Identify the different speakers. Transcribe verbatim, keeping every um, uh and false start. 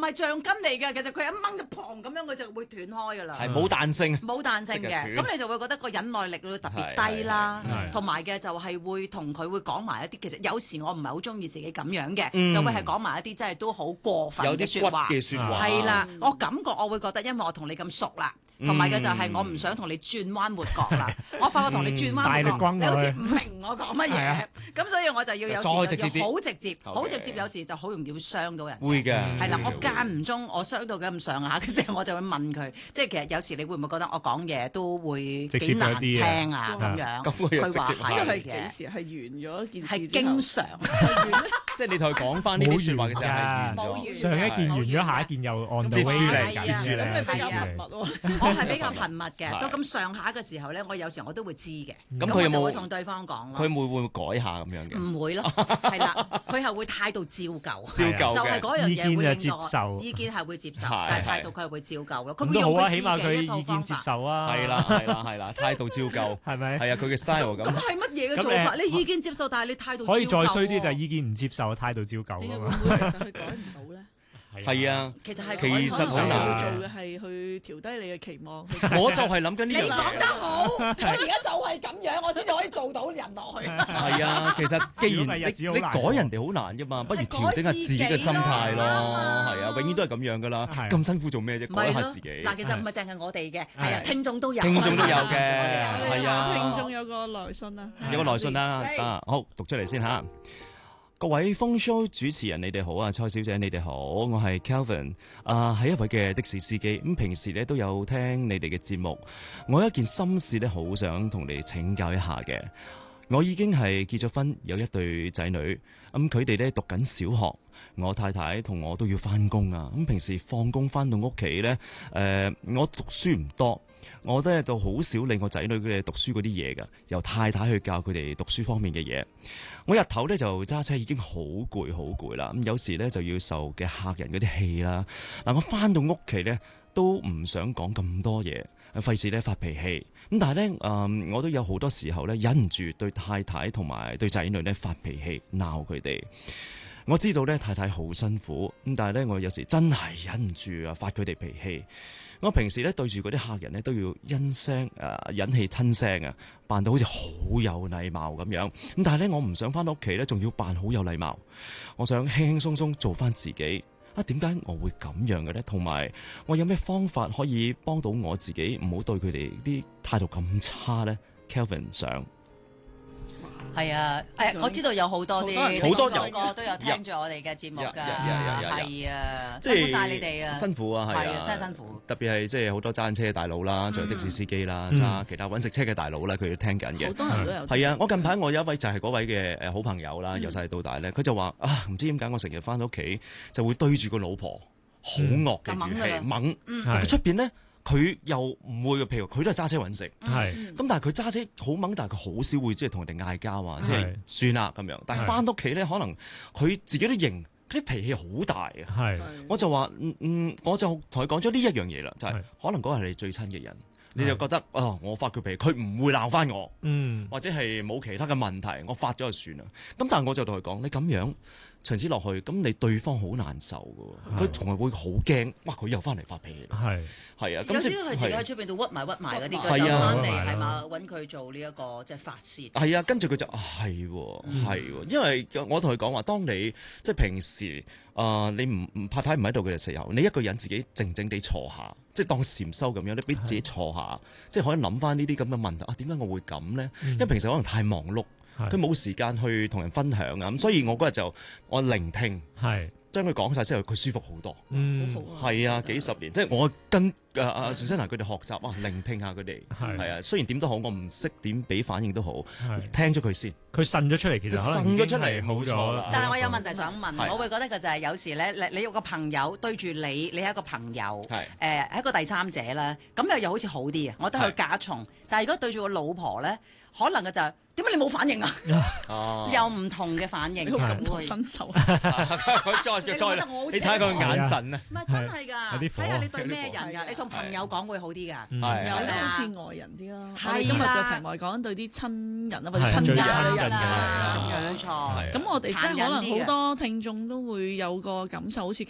Speaker 1: 係橡筋嚟嘅，其實佢一掹就砰咁樣，佢就會斷開㗎啦。
Speaker 2: 係冇彈性，
Speaker 1: 冇彈性嘅，咁你就會覺得個忍耐力會特別低啦，同埋嘅就係會同佢會講埋一啲，其實有時我唔係好中意自己咁樣嘅，
Speaker 2: 嗯、
Speaker 1: 就會係講埋一啲真係都好過分嘅説話。
Speaker 2: 有啲骨嘅説話。
Speaker 1: 係啦，我感覺我會覺得，因為我同你咁熟啦。同埋嘅就係我唔想同你轉彎抹角啦，我發覺同你轉彎抹角，你好似唔明我講乜嘢，咁所以我就要有時要好直接，好直接，有時就好容易會傷到人。
Speaker 2: 會嘅，
Speaker 1: 係啦，我間唔中我傷到咁上下嘅時候，我就會問佢，即係其實有時你會唔會覺得我講嘢都會幾難聽啊咁樣？佢話係
Speaker 3: 係幾時係完咗件事？
Speaker 1: 係經常，
Speaker 2: 即係你同佢講翻呢啲説話嘅時候係完咗，
Speaker 4: 上一件完咗，下一件又按
Speaker 2: 接住
Speaker 4: 嚟，
Speaker 2: 接住嚟，
Speaker 3: 比較頻密喎。
Speaker 1: 我係比較頻密嘅，到咁上下嘅時候咧，我有時我都會知嘅。
Speaker 2: 咁佢有冇
Speaker 1: 會同對方講咯？
Speaker 2: 佢會會改下咁樣嘅？
Speaker 1: 唔會咯，係啦，佢係會態度照舊，
Speaker 2: 照舊
Speaker 1: 就係嗰樣嘢會令到
Speaker 4: 接受，
Speaker 1: 意見係會接受，但係態度佢係會照舊咯。佢會
Speaker 4: 都好啊，
Speaker 1: 用佢自
Speaker 4: 起碼佢
Speaker 1: 己一套
Speaker 4: 意見接
Speaker 1: 方法。
Speaker 4: 受啊。
Speaker 2: 係啦係啦係啦，態度照舊
Speaker 4: 係咪？
Speaker 2: 係啊，佢嘅 style 咁。
Speaker 1: 咁係乜嘢嘅做法？你意見接受，但係你態度
Speaker 4: 可以再衰啲就係意見唔接受，態度照舊
Speaker 3: 點解
Speaker 4: 啊嘛。
Speaker 3: 會唔會其實佢改唔到咧？
Speaker 2: 係啊，
Speaker 1: 其實係
Speaker 2: 其實好難
Speaker 3: 要做嘅係去調低你嘅期望。
Speaker 2: 我就係諗緊呢樣嘢。
Speaker 1: 你講得好，我而家就係咁樣，我先至可以做到人落去。
Speaker 2: 係啊，其實既然你你改人哋好難㗎嘛，不如調整下自己嘅心態咯。係啊，永遠都係咁樣㗎啦。咁辛苦做咩啫？改下自己。
Speaker 1: 嗱，其實唔係淨係我哋嘅，係啊，聽眾都有。
Speaker 2: 聽眾都有嘅，
Speaker 3: 係
Speaker 2: 啊。
Speaker 3: 聽眾有個來信啊，
Speaker 2: 有個來信啦，啊，好讀出嚟先嚇。各位風 show 主持人，你哋好啊，蔡小姐你哋好，我係 Kelvin，啊係一位嘅的，的士司機，咁平時咧都有聽你哋嘅節目，我有一件心事咧，好想同你請教一下嘅。我已經係結咗婚，有一對仔女，咁佢哋咧讀緊小學，我太太同我都要翻工啊，咁平時放工翻到屋企咧，誒、呃、我讀書唔多。我咧就好少理我仔女佢哋讀書嗰啲嘢㗎，由太太去教佢哋讀書方面嘅嘢。我日頭咧就揸車已經好攰好攰啦，咁有時咧就要受嘅客人嗰啲氣啦。嗱，我翻到屋企咧都唔想講咁多嘢，費事咧發脾氣。咁但係咧，誒、嗯、我都有好多時候咧忍唔住對太太同埋對仔女咧發脾氣鬧佢哋。我知道咧太太好辛苦，咁但係咧我有時真係忍唔住啊發佢哋脾氣。我平時咧對住嗰啲客人咧都要因聲誒忍氣吞聲啊，扮到好似好有禮貌咁樣。咁但係咧我唔想翻到屋企咧，仲要扮好有禮貌。我想輕輕鬆鬆做翻自己。啊，點解我會咁樣嘅咧？同埋我有咩方法可以幫到我自己，唔好對佢哋啲態度咁差咧 ？Kelvin 想。
Speaker 1: 係啊，誒，我知道有好多啲
Speaker 2: 好多人
Speaker 1: 個都有聽住我哋嘅節目㗎，係啊，
Speaker 2: 即係
Speaker 1: 辛苦曬你哋啊，
Speaker 2: 辛苦啊，係
Speaker 1: 啊，真係辛苦。
Speaker 2: 特別係即係好多揸車嘅大佬啦，仲有的士司機啦，揸其他揾食車嘅大佬啦，佢都聽緊嘅。
Speaker 3: 好多人都有。
Speaker 2: 係啊，我近排我有一位就係嗰位嘅誒好朋友啦，由細到大咧，佢就話啊，唔知點解我成日翻到屋企就會對住個老婆好惡嘅語氣，猛。佢出邊咧。佢又唔會嘅，譬如佢都係揸車揾食，係咁，但係佢揸車好猛，但係佢好少會即係同人哋嗌交啊，即係算啦咁樣。但係翻屋企咧，可能佢自己都認，佢啲脾氣好大啊。係，我就話嗯嗯，我就同佢講咗呢一樣嘢啦，就係可能嗰個係你最親嘅人，你就覺得啊，我發佢脾氣，佢唔會鬧翻我，嗯，或者係冇其他嘅問題，我發咗就算啦。咁但係我就同佢講，你咁樣長此落去，咁你對方好難受㗎，佢同埋會好驚，哇！佢又翻嚟發脾氣，係係啊，
Speaker 1: 有時佢自己喺出邊度屈埋屈埋嗰啲，佢就翻嚟係嘛揾佢做呢一個即係發泄。
Speaker 2: 係啊，跟住佢就係喎係喎，因為我同佢講話，當你即係平時啊，你唔唔太太唔喺度嘅時候，你一個人自己靜靜地坐下，即係當禪修咁樣，你俾自己坐下，即係可以諗翻呢啲咁嘅問題啊，點解我會咁咧？因為平時可能太忙碌。佢冇時間去同人分享啊，咁所以我嗰日就我聆聽，係將佢講晒之後，佢舒服好多。嗯，係啊，幾十年，即係我跟誒阿徐生娜佢哋學習啊，聆聽下佢哋，係啊，雖然點都好，我唔識點俾反應都好，聽咗佢先，佢呻咗出嚟，其實呻咗出嚟冇錯啦。
Speaker 1: 但係我有問題想問，我會覺得佢就係有時咧，你你有個朋友對住你，你係一個朋友，誒係一個第三者啦，咁又又好似好啲啊，我覺得佢假重。但係如果對住個老婆咧，可能嘅就係。點解你冇反應啊？哦、有唔同嘅反應，
Speaker 3: 你好感同身受。
Speaker 2: 佢再再，你睇下佢眼神啊！
Speaker 1: 唔係真係㗎，睇下你對咩人㗎？你同朋友講會好啲㗎，
Speaker 3: 有啲好似外人啲咯。我哋今日嘅題目係講對啲親人啊，或者親家嘅人啊，咁樣。冇錯。咁我哋即係可能好多聽眾都會有個感受，好似